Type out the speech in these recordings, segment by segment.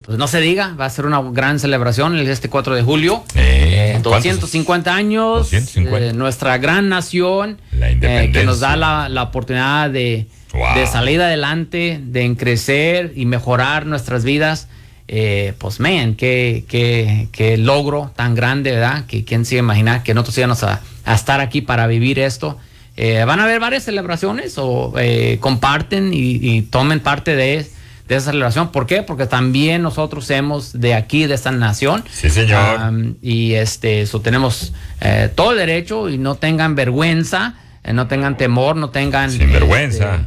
pues no se diga, va a ser una gran celebración este 4 de julio. 250 años, 250. Nuestra gran nación, La independencia. que nos da la oportunidad de salir adelante, de crecer y mejorar nuestras vidas. Pues, qué logro tan grande, ¿verdad? Que quién se imagina que nosotros íbamos a estar aquí para vivir esto. Van a haber varias celebraciones o comparten y tomen parte de esa celebración. ¿Por qué? Porque también nosotros somos de aquí, de esta nación. Sí, señor. Y eso tenemos todo el derecho, y no tengan vergüenza, no tengan temor, no tengan... Sin vergüenza.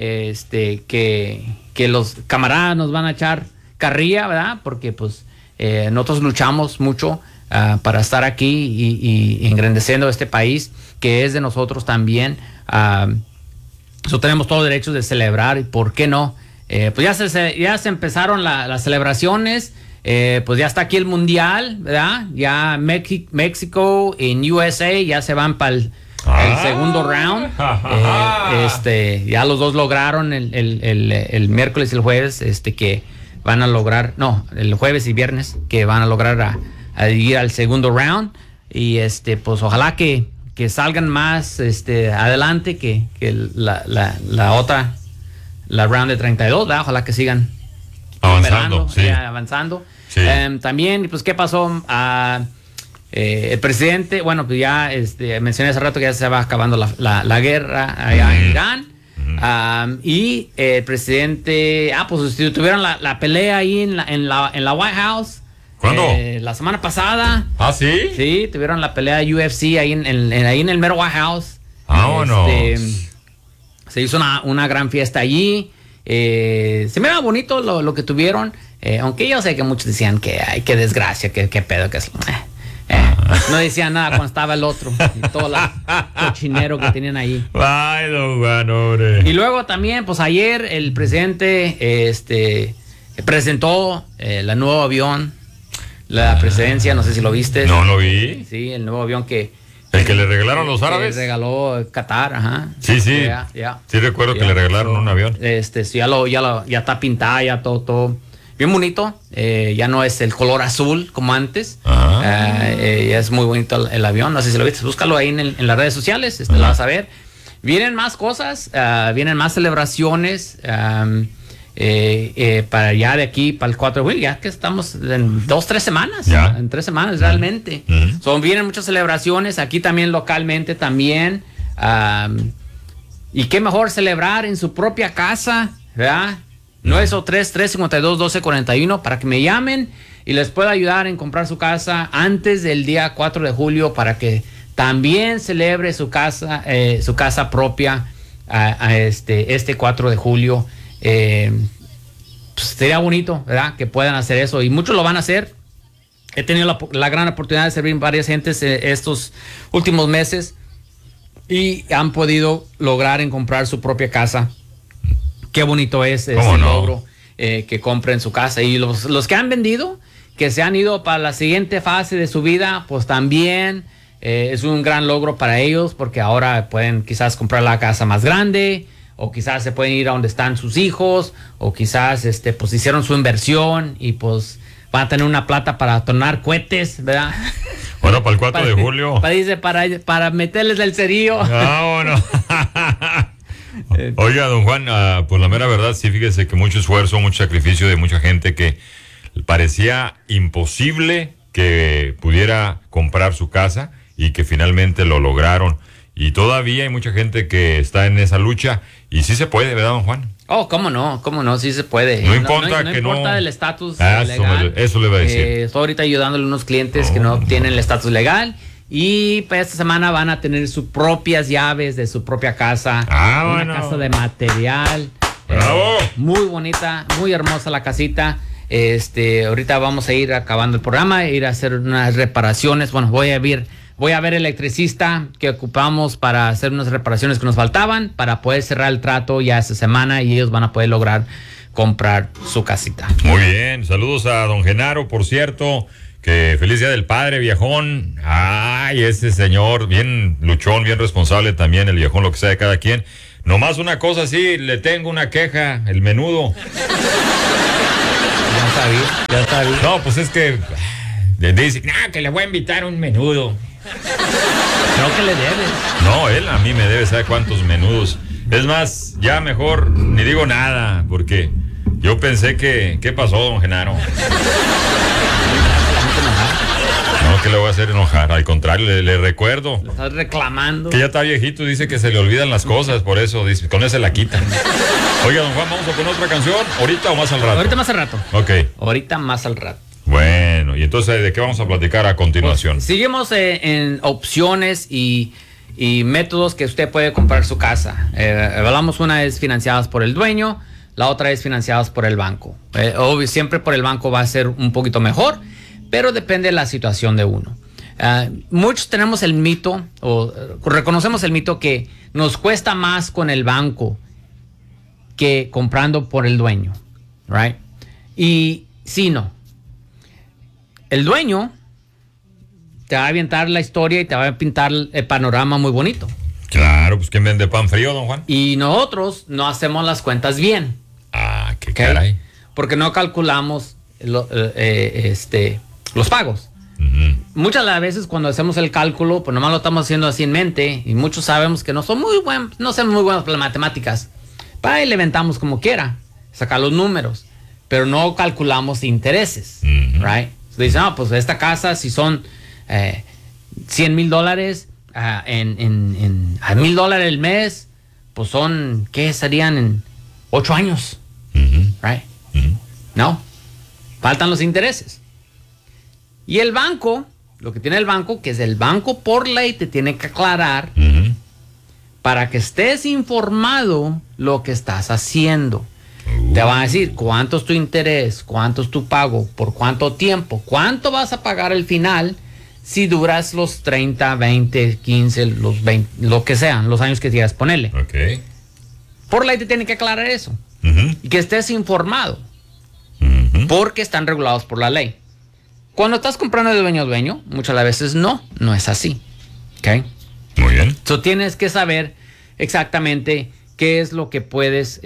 Que los camaradas nos van a echar carrilla, ¿verdad? Porque pues nosotros luchamos mucho para estar aquí y engrandeciendo este país que es de nosotros también. Tenemos todo el derecho de celebrar, y por qué no. Pues ya se empezaron las celebraciones. Pues ya está aquí el mundial, ¿verdad? Ya México y USA ya se van para el segundo round. Ya los dos lograron el miércoles y el jueves, que van a lograr, el jueves y viernes, que van a lograr a ir al segundo round. Y pues ojalá que salgan más adelante que la otra, la round de 32, ¿verdad? Ojalá que sigan avanzando. Sí. Avanzando. Sí. También, pues, ¿qué pasó? El presidente, bueno, pues ya mencioné hace rato que ya se va acabando la guerra allá en Irán. Y el presidente, pues tuvieron la pelea ahí en la White House. ¿Cuándo? La semana pasada. ¿Ah, sí? Sí, tuvieron la pelea UFC ahí en el mero White House. Vámonos. Se hizo una gran fiesta allí. Se me va bonito lo que tuvieron. Aunque yo sé que muchos decían que ay, qué desgracia, qué pedo que es. No decían nada cuando estaba el otro y todo el cochinero que tenían ahí. Ay, don Juan, hombre. Y luego también, pues ayer el presidente presentó el nuevo avión, la presidencia, no sé si lo viste. No lo vi. Sí, el nuevo avión ¿El que le regalaron los árabes? Que regaló Qatar, ajá. Sí. Ya. Sí, recuerdo que le regalaron un avión. Sí, ya está pintada, ya todo bien bonito. Ya no es el color azul como antes. Ya es muy bonito el avión. No sé si lo viste. Búscalo ahí en las redes sociales. Lo vas a ver. Vienen más cosas. Vienen más celebraciones. Para ya de aquí, para el 4 de julio, ya que estamos en 2-3 semanas. ¿Ya? En 3 semanas, realmente. Vienen muchas celebraciones. Aquí también localmente también. Y qué mejor celebrar en su propia casa, ¿verdad? 903-352-1241 para que me llamen y les pueda ayudar en comprar su casa antes del día 4 de julio para que también celebre su casa propia este 4 de julio. Pues sería bonito, ¿verdad? Que puedan hacer eso y muchos lo van a hacer. He tenido la gran oportunidad de servir varias gentes estos últimos meses y han podido lograr en comprar su propia casa. Qué bonito es ese logro, que compren su casa. Y los que han vendido, que se han ido para la siguiente fase de su vida, pues también es un gran logro para ellos, porque ahora pueden quizás comprar la casa más grande, o quizás se pueden ir a donde están sus hijos, o quizás pues hicieron su inversión y pues van a tener una plata para tornar cohetes, ¿verdad? Bueno, para el 4 de julio. Para meterles el cerillo. Bueno. Oiga, don Juan, pues la mera verdad, sí, fíjese que mucho esfuerzo, mucho sacrificio de mucha gente que parecía imposible que pudiera comprar su casa y que finalmente lo lograron. Y todavía hay mucha gente que está en esa lucha y sí se puede, ¿verdad, don Juan? ¿Cómo no? Sí se puede. No importa no que importa el estatus legal. Eso le iba a decir. Estoy ahorita ayudándole a unos clientes que no tienen el estatus legal. Y pues esta semana van a tener sus propias llaves de su propia casa. Una casa de material. ¡Bravo! Muy bonita, muy hermosa la casita. Ahorita vamos a ir acabando el programa, ir a hacer unas reparaciones. Bueno, voy a ver electricista que ocupamos para hacer unas reparaciones que nos faltaban para poder cerrar el trato ya esta semana y ellos van a poder lograr comprar su casita. Muy bien, saludos a don Genaro, por cierto. Que feliz día del padre, viejón. Ay, ese señor, bien luchón, bien responsable también, el viejón, lo que sea de cada quien. Nomás una cosa, sí, le tengo una queja, el menudo. Ya sabía. No, pues es que dice, que le voy a invitar un menudo. Creo que le debes. No, él a mí me debe, ¿sabe cuántos menudos? Es más, ya mejor ni digo nada, porque yo pensé que... ¿Qué pasó, don Genaro? No, ¿qué le voy a hacer enojar? Al contrario, le recuerdo. Le estás reclamando. Que ya está viejito, dice que se le olvidan las cosas, por eso, dice, con eso se la quitan. Oiga, don Juan, ¿vamos a poner otra canción? ¿Ahorita o más al rato? Ahorita más al rato. Ok. Ahorita más al rato. Bueno, y entonces, ¿de qué vamos a platicar a continuación? Pues, seguimos en opciones y métodos que usted puede comprar su casa. Hablamos, una es financiadas por el dueño, la otra es financiadas por el banco. Obvio, siempre por el banco va a ser un poquito mejor, pero depende de la situación de uno. Muchos tenemos el mito, o reconocemos el mito que nos cuesta más con el banco que comprando por el dueño, right? Y sí, no. El dueño te va a aventar la historia y te va a pintar el panorama muy bonito. Claro, pues ¿quién vende pan frío, don Juan? Y nosotros no hacemos las cuentas bien. Ah, qué ¿Okay? caray. Porque no calculamos los pagos. Uh-huh. Muchas de las veces cuando hacemos el cálculo, pues nomás lo estamos haciendo así en mente, y muchos sabemos que no somos muy buenos para las matemáticas. Para ahí le inventamos como quiera, sacar los números, pero no calculamos intereses, uh-huh. right? Dicen, no, pues esta casa, si son $100,000 a $1,000 el mes, pues son, ¿qué serían en 8 años? Uh-huh. Right? Uh-huh. No, faltan los intereses. Y el banco, lo que tiene el banco, que es el banco por ley, te tiene que aclarar Uh-huh. para que estés informado lo que estás haciendo. Te van a decir cuánto es tu interés, cuánto es tu pago, por cuánto tiempo, cuánto vas a pagar al final si duras los 30, 20, 15, los 20, lo que sean, los años que quieras ponerle. Ok. Por ley te tiene que aclarar eso. Uh-huh. Y que estés informado, Uh-huh. porque están regulados por la ley. Cuando estás comprando de dueño a dueño, muchas de las veces no es así. ¿Ok? Muy bien. So, tienes que saber exactamente qué es lo que puedes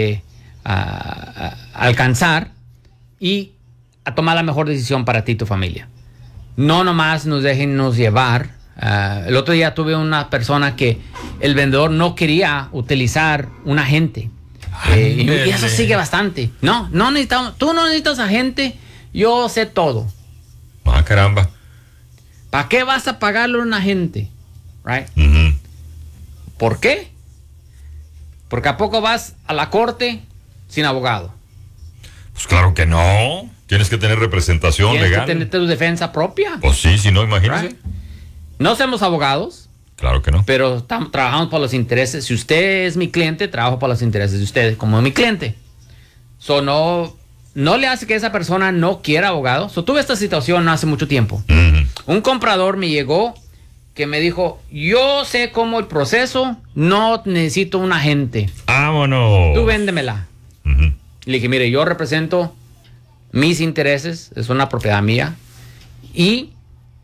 alcanzar y a tomar la mejor decisión para ti y tu familia. No nomás nos déjennos llevar. El otro día tuve una persona que el vendedor no quería utilizar un agente. Y eso sigue bastante. No necesitamos, tú no necesitas agente, yo sé todo. Ah, caramba. ¿Para qué vas a pagarle a un agente? Right? Uh-huh. ¿Por qué? Porque a poco vas a la corte sin abogado. Pues claro que no. Tienes que tener representación Tienes legal. que tener tu defensa propia. Pues sí, si no, imagínese. Right? No somos abogados, Claro que no. pero trabajamos por los intereses. Si usted es mi cliente, trabajo por los intereses de usted, como mi cliente. So, no le hace que esa persona no quiera abogado. So, tuve esta situación hace mucho tiempo. Uh-huh. Un comprador me llegó que me dijo, yo sé cómo el proceso, no necesito un agente. Vámonos. Tú véndemela. Uh-huh. Le dije, mire, yo represento mis intereses, es una propiedad mía, y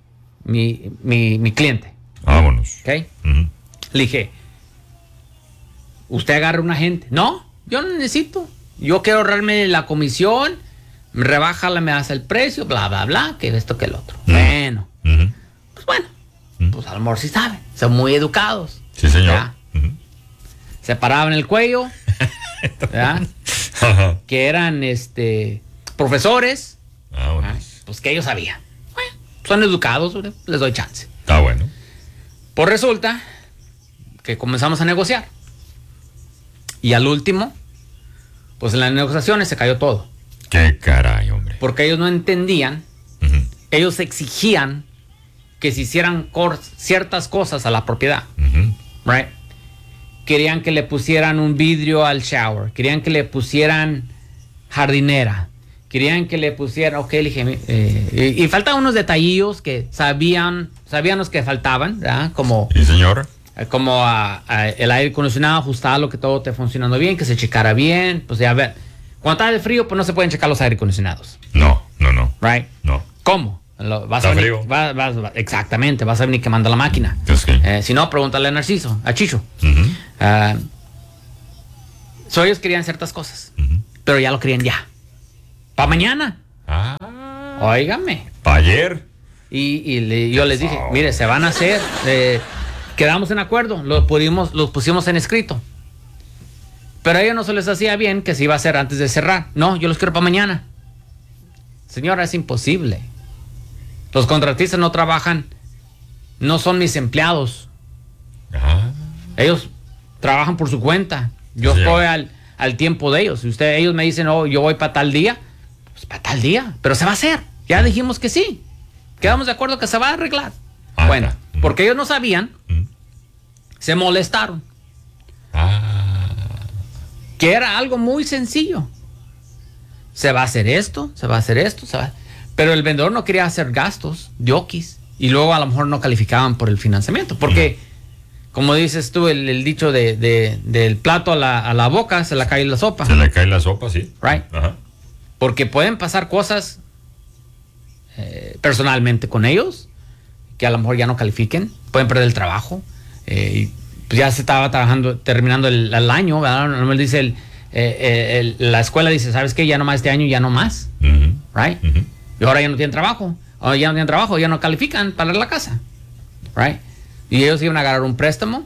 mi cliente. Vámonos. ¿Ok? Uh-huh. Le dije, ¿usted agarra un agente? No, yo no necesito. Yo quiero ahorrarme la comisión, rebájala, me hace el precio, bla, bla, bla, que esto, que el otro. Uh-huh. Bueno, Uh-huh. pues bueno, pues a lo mejor sí saben, son muy educados. Sí, señor. ¿Ya? Uh-huh. Se paraban el cuello, ¿ya? Ajá. Que eran profesores, Vámonos. pues que ellos sabían. Bueno, son educados, les doy chance. Está bueno. Pues resulta que comenzamos a negociar. Y al último, pues en las negociaciones se cayó todo. Qué caray, hombre. Porque ellos no entendían, Uh-huh. ellos exigían que se hicieran ciertas cosas a la propiedad. Uh-huh. Right? Querían que le pusieran un vidrio al shower, querían que le pusieran jardinera, querían que le pusieran, ok, le dije, y faltaban unos detallillos que sabíamos que faltaban, ¿verdad? Como Sí, señor. el aire acondicionado, ajustarlo, que todo esté funcionando bien, que se checara bien, pues ya ver. Cuando está de frío, pues no se pueden checar los aire acondicionados, No. right? No. ¿Cómo? Está frío. Exactamente, vas a venir quemando la máquina. Es que... Si no, pregúntale a Narciso, a Chicho. Uh-huh. Ellos querían ciertas cosas, Uh-huh. pero ya lo querían ya. Para mañana. Ah. Óigame. Para ayer. Yo les dije, mire, se van a hacer. Quedamos en acuerdo, los pusimos en escrito. Pero a ellos no se les hacía bien que se iba a hacer antes de cerrar. No, yo los quiero para mañana. Señora, es imposible. Los contratistas no trabajan, no son mis empleados. Ajá. Ellos trabajan por su cuenta. Yo estoy al tiempo de ellos. Si ellos me dicen, oh, yo voy para tal día, pues para tal día. Pero se va a hacer. Ya dijimos que sí. Quedamos de acuerdo que se va a arreglar. Bueno, porque ellos no sabían, se molestaron. Que era algo muy sencillo. Se va a hacer esto, se va a hacer esto, pero el vendedor no quería hacer gastos, diokis, y luego a lo mejor no calificaban por el financiamiento, porque como dices tú, el dicho del plato a la boca se le cae la sopa. Se le cae la sopa, sí. Right. Ajá. Porque pueden pasar cosas personalmente con ellos, que a lo mejor ya no califiquen, pueden perder el trabajo, y pues ya se estaba terminando el año, ¿verdad? No me dice la escuela dice, ¿sabes qué? Ya no más este año, ya no más. Right? Y ahora ya no tienen trabajo. Ahora ya no tienen trabajo, ya no califican para la casa. Right? Y ellos iban a agarrar un préstamo.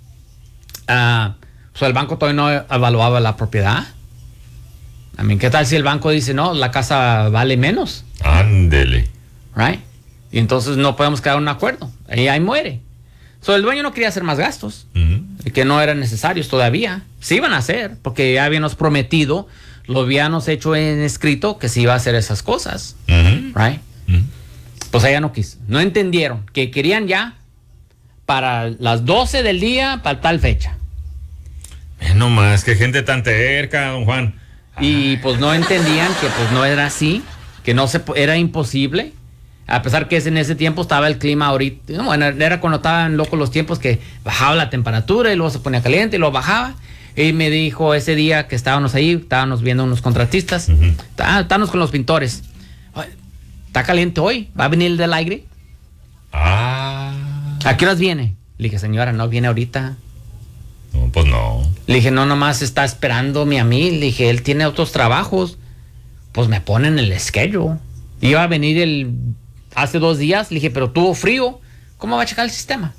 El banco todavía no evaluaba la propiedad. ¿Qué tal si el banco dice, no, la casa vale menos? Ándele. Right? Y entonces no podemos quedar en un acuerdo. Ahí muere. El dueño no quería hacer más gastos, que no eran necesarios todavía. Se iban a hacer, porque ya habíamos prometido, lo habíamos hecho en escrito, que se iba a hacer esas cosas. Right? Pues ella no quiso. No entendieron que querían ya para las 12 del día, para tal fecha. No más, que gente tan terca, don Juan. Y pues no entendían que pues no era así, que era imposible. A pesar que en ese tiempo estaba el clima ahorita, bueno, era cuando estaban locos los tiempos que bajaba la temperatura y luego se ponía caliente y luego bajaba. Y me dijo ese día que estábamos ahí, estábamos viendo unos contratistas, estábamos con los pintores. ¿Está caliente hoy? ¿Va a venir el del aire? ¿A qué horas viene? Le dije, señora, no viene ahorita. No, pues no. Le dije, no, nomás está esperándome a mí. Le dije, él tiene otros trabajos. Pues me ponen el schedule. Iba a venir hace 2 días. Le dije, pero tuvo frío. ¿Cómo va a checar el sistema?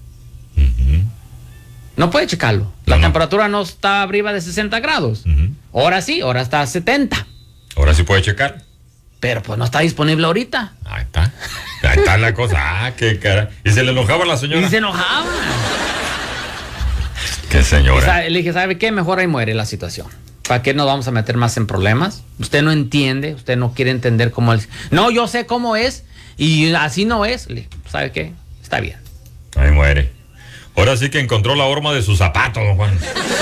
No puede checarlo. La temperatura no está arriba de 60 grados. Ahora sí, ahora está a 70. Ahora sí puede checar. Pero pues no está disponible ahorita. Ahí está. Ahí está la cosa. Qué cara. Y se le enojaba la señora. Y se enojaba. Qué señora. Le dije, ¿sabe qué? Mejor ahí muere la situación. ¿Para qué nos vamos a meter más en problemas? Usted no entiende, usted no quiere entender cómo es. No, yo sé cómo es y así no es. ¿Sabe qué? Está bien. Ahí muere. Ahora sí que encontró la horma de su zapato, don Juan.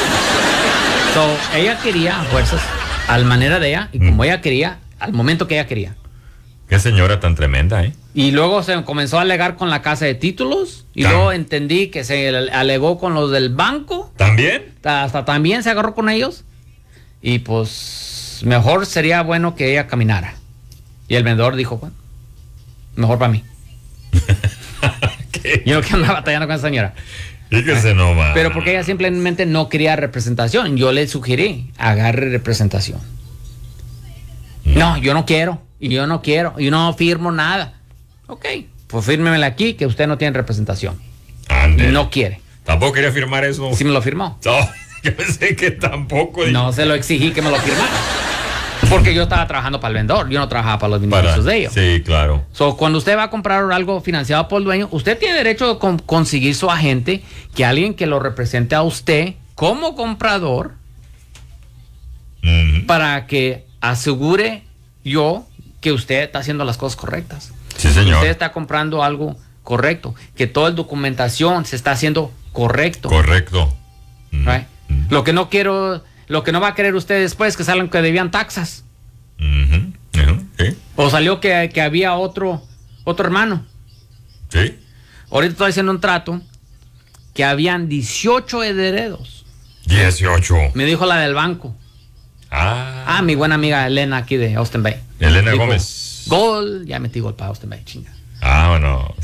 Ella quería a fuerzas, a la manera de ella, y como ella quería, al momento que ella quería. Qué señora tan tremenda, ¿eh? Y luego se comenzó a alegar con la casa de títulos, y luego entendí que se alegó con los del banco. ¿También? Hasta también se agarró con ellos. Y pues mejor sería bueno que ella caminara. Y el vendedor dijo, bueno, mejor para mí. Yo no quiero andar batallando con esa señora. Fíjese nomás. Pero porque ella simplemente no quería representación. Yo le sugerí, agarre representación. No, yo no quiero. Y yo no quiero. Y no firmo nada. Ok, pues fírmemela aquí que usted no tiene representación. Ande. No quiere. ¿Tampoco quería firmar eso? Sí me lo firmó. No, yo pensé que tampoco. No se lo exigí que me lo firmara. Porque yo estaba trabajando para el vendedor, yo no trabajaba para los beneficios de ellos. Sí, claro. Cuando usted va a comprar algo financiado por el dueño, usted tiene derecho a conseguir su agente, que alguien que lo represente a usted como comprador, para que asegure yo que usted está haciendo las cosas correctas. Sí, señor. Usted está comprando algo correcto, que toda la documentación se está haciendo correcto. Correcto. Right? Lo que no va a querer usted después es que salgan que debían taxas. ¿Sí? O salió que había otro hermano. Sí. Ahorita estoy haciendo un trato que habían 18 herederos. 18. Me dijo la del banco. Mi buena amiga Elena aquí de Austin Bay. Elena dijo, Gómez. Gol, ya metí gol para Austin Bay, chinga. Bueno.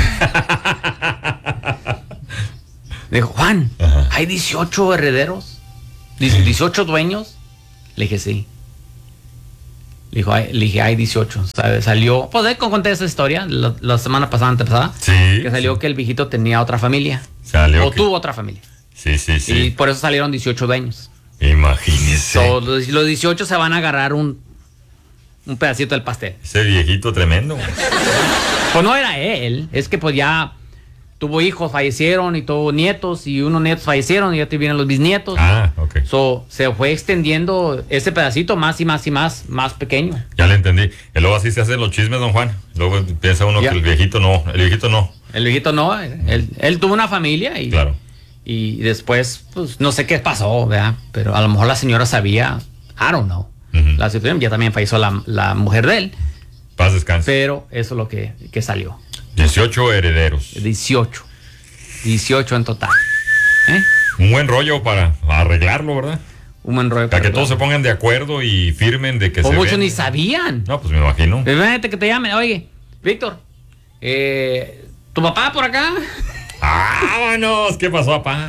Dijo, Juan, ¿hay 18 herederos? 18 dueños. Le dije, sí. Le dije, hay 18. ¿Sabes? Salió, pues conté esa historia la semana pasada, antepasada. Sí. Que salió que el viejito tenía otra familia. Tuvo otra familia. Sí. Y por eso salieron 18 dueños. Imagínese. Los 18 se van a agarrar un pedacito del pastel. Ese viejito tremendo. Pues no era él, es que pues ya tuvo hijos, fallecieron, y tuvo nietos, y unos nietos fallecieron, y ya te vienen los bisnietos. Ok. Se fue extendiendo ese pedacito más y más y más pequeño. Ya le entendí. Y luego así se hacen los chismes, don Juan. Luego piensa uno que el viejito no. El viejito no, él tuvo una familia y, claro. Y después, pues no sé qué pasó, ¿verdad? Pero a lo mejor la señora sabía, I don't know. La situación, ya también falleció la mujer de él. Paz descanse. Pero eso es lo que salió. 18 herederos. 18 en total. Un buen rollo para arreglarlo, ¿verdad? Un buen rollo. Para que todos se pongan de acuerdo y firmen de que pues se muchos ven. ni sabían. No, pues me imagino. Imagínate que te llamen, oye, Víctor, ¿tu papá por acá? ¡Vámonos! ¿Qué pasó, papá?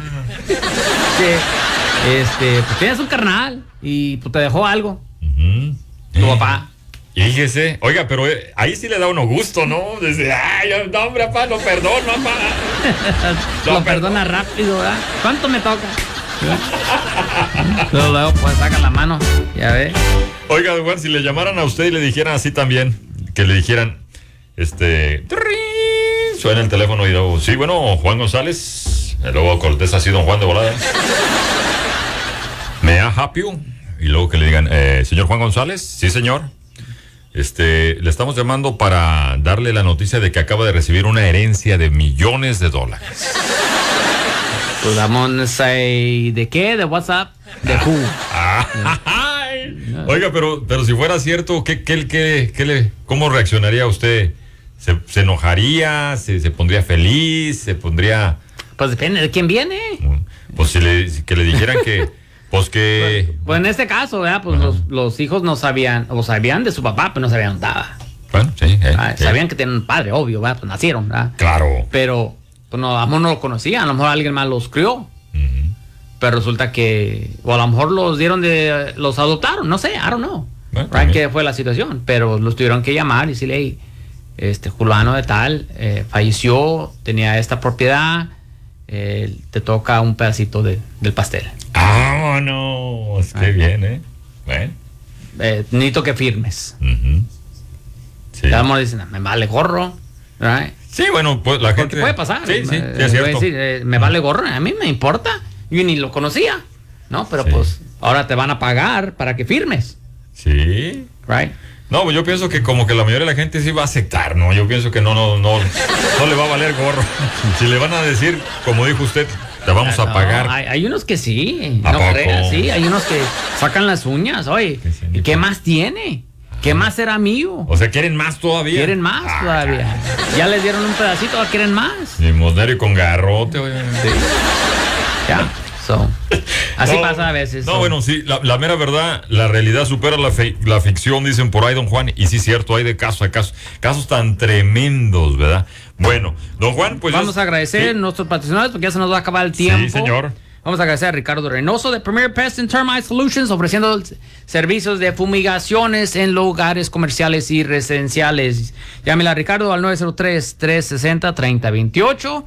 Pues tienes un carnal y pues te dejó algo. Tu papá. Fíjese, oiga, pero ahí sí le da uno gusto, ¿no? Dice, no, hombre, papá, lo perdono, papá. Lo perdona rápido, ¿verdad? ¿Cuánto me toca? Luego, pues saca la mano, ya ve. Oiga, Juan, si le llamaran a usted y le dijeran así también, que le dijeran, suena el teléfono y luego, sí, bueno, Juan González, y luego Cortés así, don Juan de volada. ¿Me ha help you? Y luego que le digan, señor Juan González, sí, señor. Le estamos llamando para darle la noticia de que acaba de recibir una herencia de millones de dólares. Pues vamos a say, ¿de qué? ¿De WhatsApp? ¿De who? Oiga, pero si fuera cierto, ¿cómo reaccionaría usted? ¿Se enojaría? ¿Se pondría feliz? ¿Se pondría...? Pues depende de quién viene. Pues que le dijeran que... Pues en este caso, ¿verdad? Pues los hijos no sabían, o sabían de su papá, pero no sabían dónde estaba. Bueno, sí. Sabían que tenían un padre, obvio, ¿verdad? Pues nacieron, ¿verdad? Claro. Pero, pues no, a lo mejor no lo conocían, a lo mejor alguien más los crió. Pero resulta que, o a lo mejor los adoptaron, no sé, I don't know. Bueno, ¿qué fue la situación? Pero los tuvieron que llamar y decirle, fulano de tal, falleció, tenía esta propiedad, te toca un pedacito del pastel. ¡Vámonos! ¡Qué bien, Bueno. Necesito que firmes. Sí. Ya vamos a decir, me vale gorro, right? Sí, bueno, pues la gente... Porque puede pasar. Sí, es cierto. Decir, me vale gorro, a mí me importa. Yo ni lo conocía, ¿no? Pero pues ahora te van a pagar para que firmes. Sí. Right. No, pues yo pienso que como que la mayoría de la gente sí va a aceptar, ¿no? Yo pienso que no le va a valer gorro. Si le van a decir, como dijo usted, te vamos a pagar. Hay unos que sí, no creas, sí. Hay unos que sacan las uñas, oye. ¿Y qué más tiene? ¿Qué más será mío? O sea, ¿quieren más todavía? Quieren más todavía. Ya les dieron un pedacito, ahora quieren más. Limosnero y con garrote, oye. Sí. Ya. Así pasa a veces. No, bueno, sí, la mera verdad, la realidad supera la ficción, dicen por ahí, don Juan, y sí, cierto, hay de casos a casos tan tremendos, ¿verdad? Bueno, don Juan, pues... Vamos a agradecer a nuestros patrocinadores porque ya se nos va a acabar el tiempo. Sí, señor. Vamos a agradecer a Ricardo Reynoso de Premier Pest and Termite Solutions, ofreciendo servicios de fumigaciones en lugares comerciales y residenciales. Llámela a Ricardo al 903-360-3028,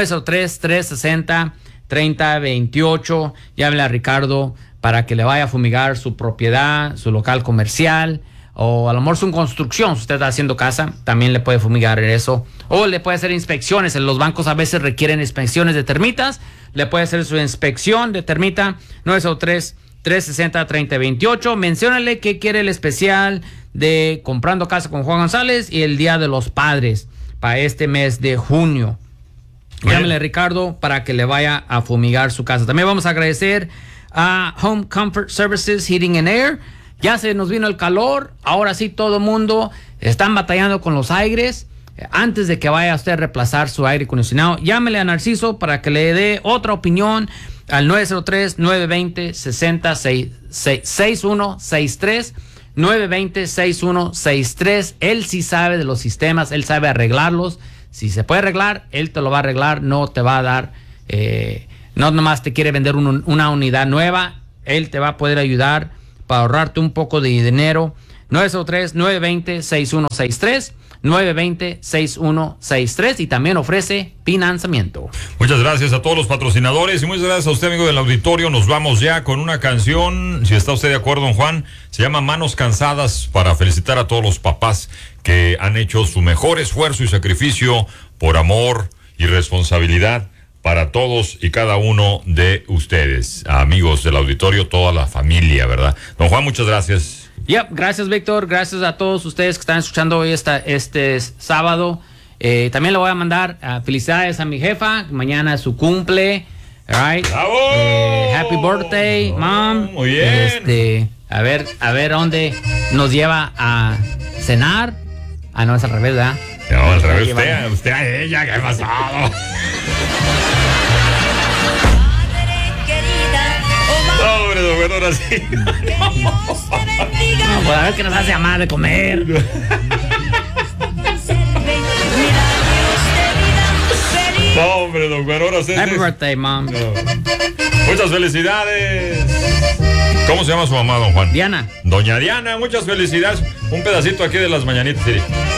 903-360-3028. Llámele a Ricardo para que le vaya a fumigar su propiedad, su local comercial, o a lo mejor su construcción. Si usted está haciendo casa, también le puede fumigar eso. O le puede hacer inspecciones. En los bancos a veces requieren inspecciones de termitas. Le puede hacer su inspección de termita. 903-360-3028. Menciónale que quiere el especial de Comprando Casa con Juan González y el Día de los Padres para este mes de junio. Llámele a Ricardo para que le vaya a fumigar su casa. También vamos a agradecer a Home Comfort Services Heating and Air. Ya se nos vino el calor. Ahora sí todo el mundo están batallando con los aires. Antes de que vaya usted a reemplazar su aire acondicionado, llámele a Narciso para que le dé otra opinión al 903-920-6163. 920-6163. Él sí sabe de los sistemas, él sabe arreglarlos. Si se puede arreglar, él te lo va a arreglar, no te va a dar, no nomás te quiere vender una unidad nueva, él te va a poder ayudar para ahorrarte un poco de dinero. 903-920-6163. 920-6163 y también ofrece financiamiento. Muchas gracias a todos los patrocinadores y muchas gracias a usted, amigo del auditorio. Nos vamos ya con una canción, si está usted de acuerdo, don Juan, se llama Manos Cansadas, para felicitar a todos los papás que han hecho su mejor esfuerzo y sacrificio por amor y responsabilidad para todos y cada uno de ustedes, amigos del auditorio, toda la familia, ¿verdad? Don Juan, muchas gracias. Gracias, Víctor. Gracias a todos ustedes que están escuchando hoy este sábado. También le voy a mandar felicidades a mi jefa. Mañana es su cumple. All right. ¡Bravo! Happy birthday, mom. Muy bien. A ver dónde nos lleva a cenar. No, es al revés, ¿verdad? No, al revés. Usted a ella, ¿qué ha pasado? Hombre, don Juan, ahora sí. No, pues a ver qué nos hace amar de comer. No, hombre, don Juan, ahora sí. Happy birthday, mom. No. Muchas felicidades. ¿Cómo se llama su mamá, don Juan? Diana. Doña Diana, muchas felicidades. Un pedacito aquí de las mañanitas, Siri.